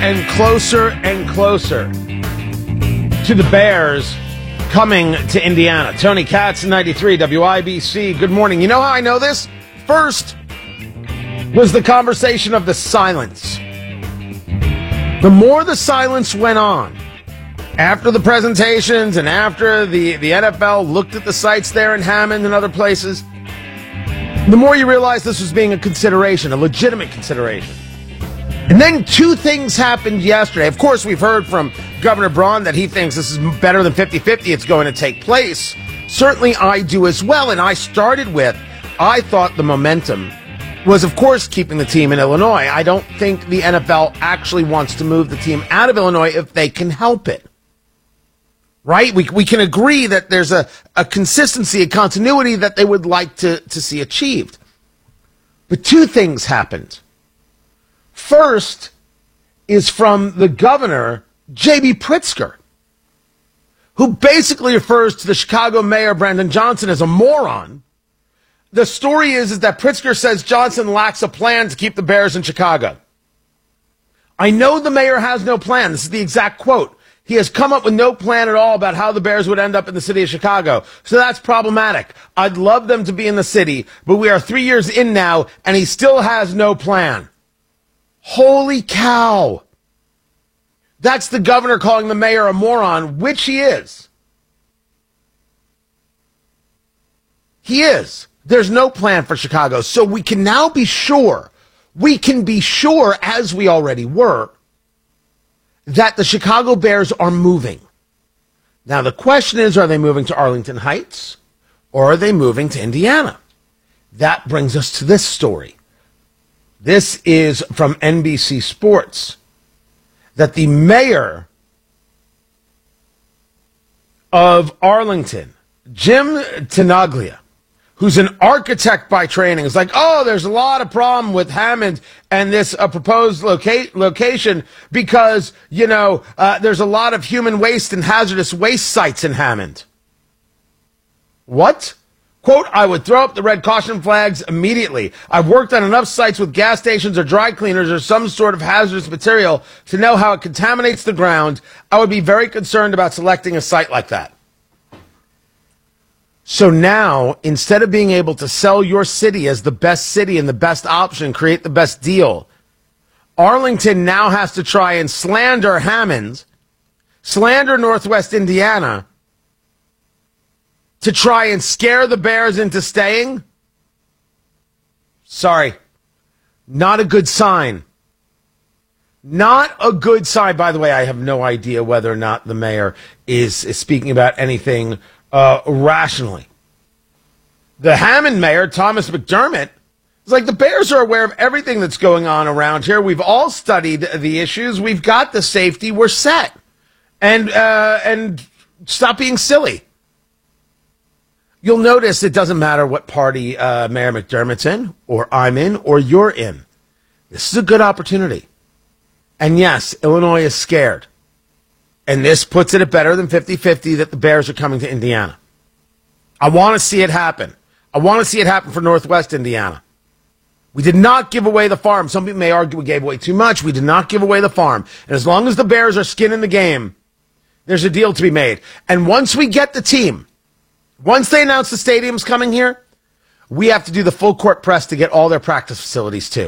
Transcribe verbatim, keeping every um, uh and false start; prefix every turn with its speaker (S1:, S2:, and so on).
S1: and closer and closer to the Bears coming to Indiana. Tony Katz, ninety-three W I B C. Good morning. You know how I know this? First was the conversation of the silence. The more the silence went on, after the presentations and after the, the N F L looked at the sites there in Hammond and other places, the more you realize this was being a consideration, a legitimate consideration. And then two things happened yesterday. Of course, we've heard from Governor Braun that he thinks this is better than fifty-fifty. It's going to take place. Certainly I do as well. And I started with, I thought the momentum was, of course, keeping the team in Illinois. I don't think the N F L actually wants to move the team out of Illinois if they can help it. Right? We we can agree that there's a, a consistency, a continuity that they would like to, to see achieved. But two things happened. First is from the governor, J B Pritzker, who basically refers to the Chicago mayor, Brandon Johnson, as a moron. The story is, is that Pritzker says Johnson lacks a plan to keep the Bears in Chicago. I know the mayor has no plan. This is the exact quote. He has come up with no plan at all about how the Bears would end up in the city of Chicago. So that's problematic. I'd love them to be in the city, but we are three years in now, and he still has no plan. Holy cow. That's the governor calling the mayor a moron, which he is. He is. There's no plan for Chicago. So we can now be sure, we can be sure, as we already were, that the Chicago Bears are moving. Now the question is, are they moving to Arlington Heights or are they moving to Indiana? That brings us to this story. This is from N B C Sports, that the mayor of Arlington, Jim Tenaglia, who's an architect by training, is like, oh, there's a lot of problem with Hammond and this uh, proposed loca- location because, you know, uh, there's a lot of human waste and hazardous waste sites in Hammond. What? Quote, I would throw up the red caution flags immediately. I've worked on enough sites with gas stations or dry cleaners or some sort of hazardous material to know how it contaminates the ground. I would be very concerned about selecting a site like that. So now, instead of being able to sell your city as the best city and the best option, create the best deal, Arlington now has to try and slander Hammond, slander Northwest Indiana, to try and scare the Bears into staying? Sorry. Not a good sign. Not a good sign. By the way, I have no idea whether or not the mayor is, is speaking about anything uh, rationally. The Hammond mayor, Thomas McDermott, is like, the Bears are aware of everything that's going on around here. We've all studied the issues. We've got the safety. We're set. And, uh, and stop being silly. You'll notice it doesn't matter what party uh, Mayor McDermott's in, or I'm in, or you're in. This is a good opportunity. And yes, Illinois is scared. And this puts it at better than fifty-fifty that the Bears are coming to Indiana. I want to see it happen. I want to see it happen for Northwest Indiana. We did not give away the farm. Some people may argue we gave away too much. We did not give away the farm. And as long as the Bears are skin in the game, there's a deal to be made. And once we get the team, once they announce the stadium's coming here, we have to do the full court press to get all their practice facilities too.